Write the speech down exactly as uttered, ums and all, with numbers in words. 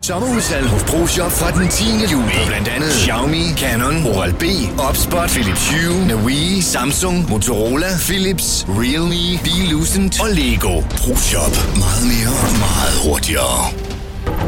Sommerudsalg hos ProShop fra den tiende juli. Blandt andet Xiaomi, Canon, Oral-B, Opspot, Philips Hue, Nawee, Samsung, Motorola, Philips, Realme, Belucent og Lego. ProShop. Meget mere, meget hurtigere.